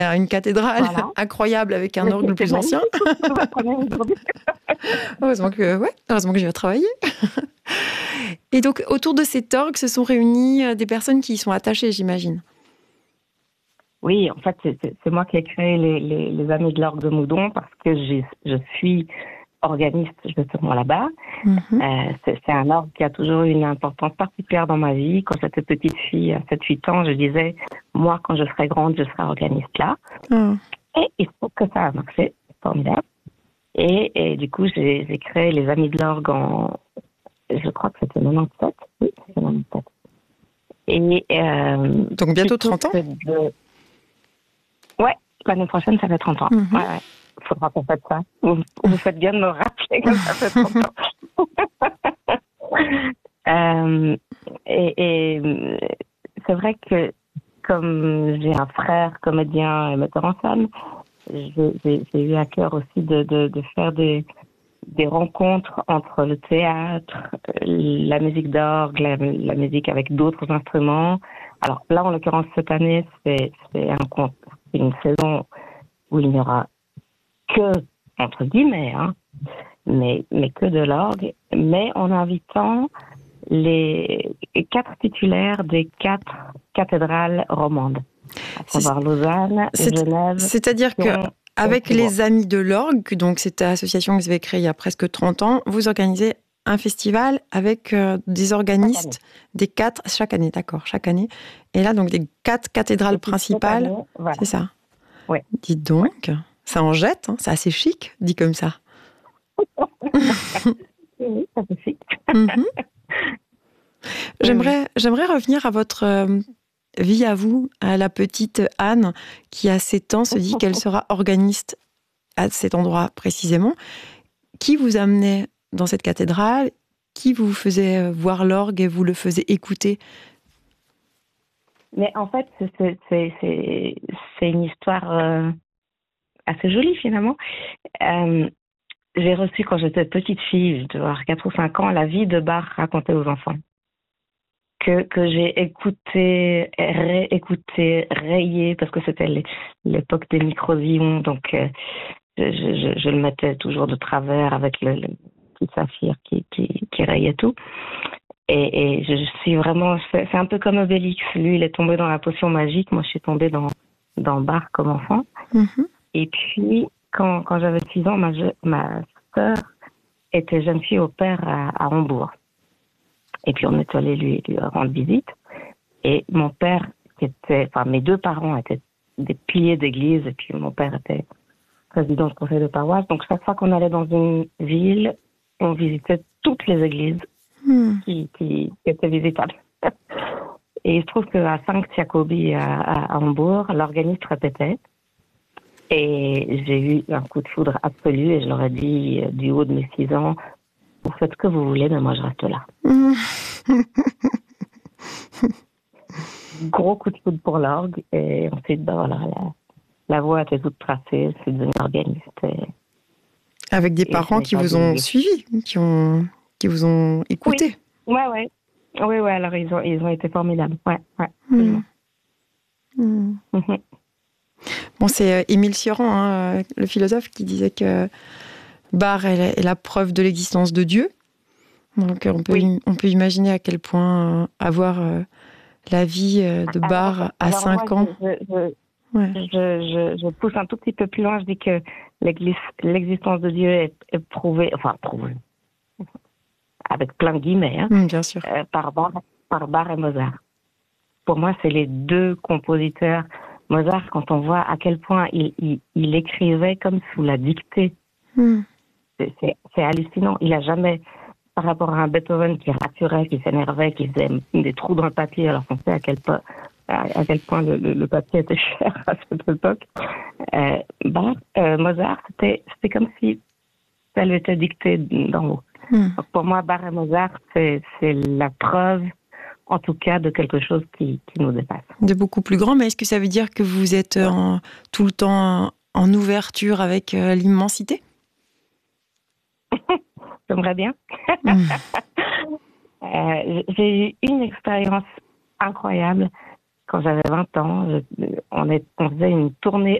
une cathédrale Voilà. incroyable avec un Mais orgue c'est plus ancien. magnifique, on va prendre aujourd'hui. Heureusement que je vais travailler. Et donc, autour de cet orgue se sont réunies des personnes qui y sont attachées, j'imagine. Oui, en fait, c'est moi qui ai créé les Amis de l'Orgue de Moudon parce que je suis organiste justement là-bas. Mhm. C'est un orgue qui a toujours eu une importance particulière dans ma vie. Quand j'étais petite fille, à 7-8 ans, je disais, moi, quand je serai grande, je serai organiste là. Ah. Et il faut que ça a marché. C'est formidable. Et du coup, j'ai créé les Amis de l'Orgue je crois que c'était 97. Oui, c'était 97. Et Donc, bientôt plutôt 30 ans. que ouais, l'année prochaine, ça fait 30 ans. Mhm. Ouais, ouais. Il faudra qu'on fasse ça. Vous faites bien de me rappeler que ça fait 30 ans. Et c'est vrai que comme j'ai un frère comédien et metteur en scène, j'ai eu à cœur aussi de faire des rencontres entre le théâtre, la musique d'orgue, la musique avec d'autres instruments. Alors là, en l'occurrence, cette année, c'est une saison où il n'y aura que, entre guillemets, hein, mais que de l'orgue, mais en invitant les 4 titulaires des 4 cathédrales romandes, à savoir Lausanne, Genève, C'est-à-dire que Lyon avec et les Amis de l'Orgue, donc cette association que vous avez créée il y a presque 30 ans, vous organisez un festival avec des organistes des 4 chaque année, d'accord, chaque année. Et là, donc des 4 cathédrales principales, année, voilà. c'est ça. Ouais. Dites donc, ça en jette, hein, c'est assez chic, dit comme ça. Oui, ça c'est chic. Mhm. J'aimerais revenir à votre vie à vous, à la petite Anne qui à 7 ans se dit qu'elle sera organiste à cet endroit précisément. Qui vous amenait dans cette cathédrale? Qui vous faisait voir l'orgue et vous le faisait écouter? Mais en fait, c'est une histoire assez jolie finalement. J'ai reçu quand j'étais petite fille, je devais avoir 4 ou 5 ans, la vie de Bach racontée aux enfants. Que j'ai écouté, réécouté, rayé, parce que c'était l'époque des micro-ions, donc je le mettais toujours de travers avec le petit saphir qui rayait tout. Et je suis vraiment, c'est un peu comme Obélix. Lui, il est tombé dans la potion magique. Moi, je suis tombée dans Bach comme enfant. Mhm. Et puis, quand j'avais 6 ans, ma sœur était jeune fille au père à Hambourg. Et puis, on est allé lui rendre visite. Et mon père, mes 2 parents étaient des piliers d'église. Et puis, mon père était président du conseil de paroisse. Donc, chaque fois qu'on allait dans une ville, on visitait toutes les églises qui étaient visitables. Et il se trouve qu'à Saint-Jacobi, à Hambourg, l'organiste répétait. Et j'ai eu un coup de foudre absolu et je leur ai dit, du haut de mes 6 ans, vous faites ce que vous voulez, mais moi je reste là. Gros coup de foudre pour l'orgue. Et ensuite, voilà, la voie était toute tracée, je suis devenue organiste. Avec des parents qui vous ont suivi, qui vous ont écouté. Oui, ouais, alors ils ont été formidables. Ouais. Bon, c'est Émile Cioran, hein, le philosophe, qui disait que Bach est la preuve de l'existence de Dieu. Donc on peut imaginer à quel point avoir la vie de Bach à 5 ans. Je pousse un tout petit peu plus loin, je dis que l'existence de Dieu est prouvée, avec plein de guillemets, hein, bien sûr. par Bach et Mozart. Pour moi, c'est les 2 compositeurs. Mozart, quand on voit à quel point il écrivait comme sous la dictée, c'est hallucinant. Il n'a jamais, par rapport à un Beethoven qui raturait, qui s'énervait, qui faisait des trous dans le papier, alors qu'on sait à quel point le papier était cher à cette époque. Mozart, c'était comme si ça lui était dicté d'en haut. Donc pour moi, Bach et Mozart, c'est la preuve, en tout cas, de quelque chose qui nous dépasse. De beaucoup plus grand, mais est-ce que ça veut dire que vous êtes tout le temps en ouverture avec l'immensité? J'aimerais bien. J'ai eu une expérience incroyable quand j'avais 20 ans, on faisait une tournée